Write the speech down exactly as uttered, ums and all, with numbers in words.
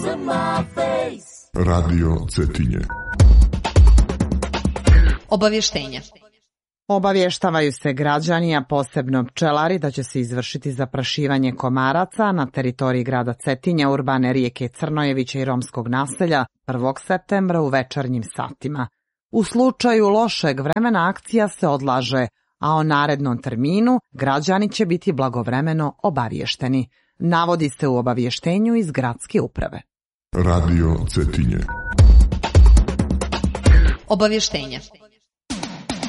Radio Cetinje. Obavještenja. Obavještavaju se građani, a posebno pčelari, da će se izvršiti zaprašivanje komaraca na teritoriji grada Cetinja, urbane rijeke Crnojevića i romskog naselja prvog septembra u večernjim satima. U slučaju lošeg vremena akcija se odlaže, a o narednom terminu građani će biti blagovremeno obavješteni. Navodi se u obavještenju iz gradske uprave. Radio Cetinje. Obavještenja.